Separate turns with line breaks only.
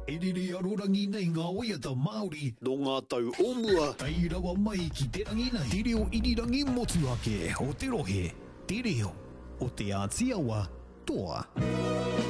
E rere arorangi nei ngā waiata Māori.
No ngā tau omua.
Kai rawa mai ki te rangi nei. Te reo irirangi motu ake o te rohe. Te reo o te Ātiawa toa.